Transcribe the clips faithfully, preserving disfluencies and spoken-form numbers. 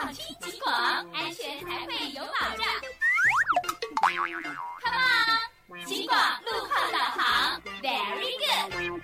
放轻警广，安全才会有保障。Come on， 警广路况导航 ，Very good。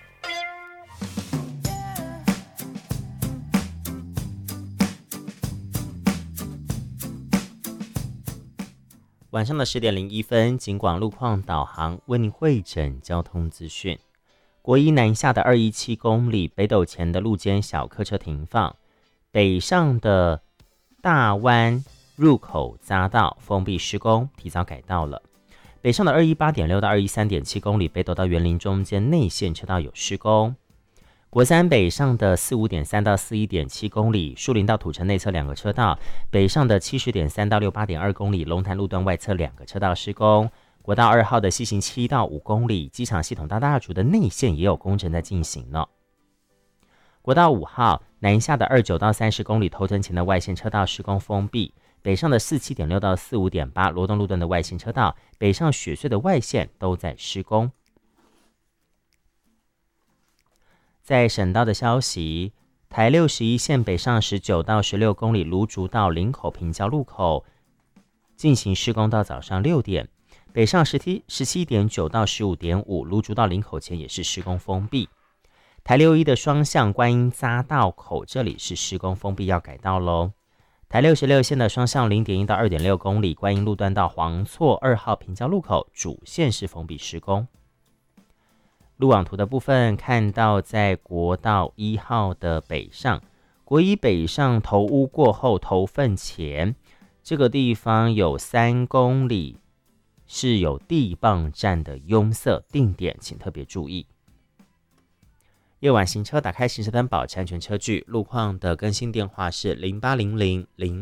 晚上的十点零一分，警广路况导航为您汇整交通资讯。国一南下的二一七公里，北斗前的路肩小客车停放，北上的大湾入口匝道封闭施工，提早改道了。北上的二一八点六到二一三点七公里，北斗到园林中间内线车道有施工。国三北上的四五点三到四一点七公里，树林到土城内侧两个车道，北上的七十点三到六八点二公里，龙潭路段外侧两个车道施工。国道二号的西行七到五公里，机场系统到大竹的内线也有工程在进行呢。国道五号南下的二九到三十公里，头屯前的外线车道施工封闭，北上的四七点六到四五点八罗东路段的外线车道，北上雪隧的外线都在施工。在省道的消息，台六十一线北上十九到十六公里，芦竹到林口平交路口进行施工到早上六点，北上十七点九到十五点五，芦竹到林口前也是施工封闭。台六一的双向观音匝道口这里是施工封闭，要改道喽。台六十六线的双向零点一到二点六公里，观音路段到黄厝二号平交路口主线是封闭施工。路网图的部分看到，在国道一号的北上，国一北上头屋过后头份前这个地方有三公里是有地磅站的拥塞定点，请特别注意。夜晚行车打开行车灯，保持安全车距。路况的更新电话是零八零零零